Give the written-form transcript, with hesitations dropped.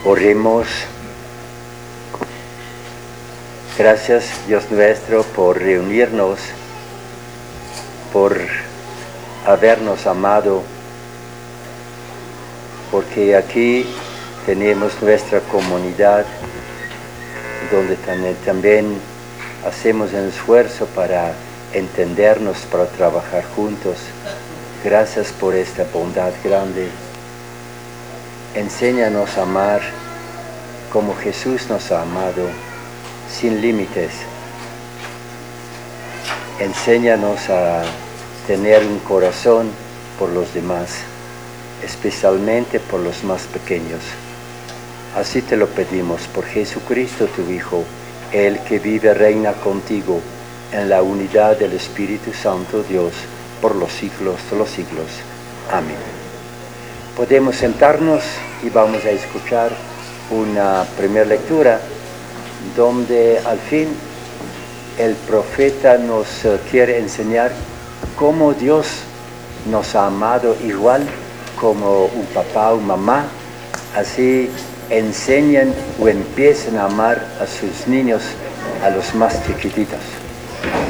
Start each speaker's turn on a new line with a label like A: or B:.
A: Oremos. Gracias, Dios nuestro, por reunirnos, por habernos amado, porque aquí tenemos nuestra comunidad, donde también hacemos un esfuerzo para entendernos, para trabajar juntos. Gracias por esta bondad grande. Enséñanos a amar como Jesús nos ha amado, sin límites. Enséñanos a tener un corazón por los demás, especialmente por los más pequeños. Así te lo pedimos por Jesucristo, tu Hijo, el que vive y reina contigo en la unidad del Espíritu Santo, Dios, por los siglos de los siglos. Amén. Podemos sentarnos y vamos a escuchar una primera lectura donde al fin el profeta nos quiere enseñar cómo Dios nos ha amado igual como un papá o mamá. Así enseñan o empiezan a amar a sus niños, a los más chiquititos.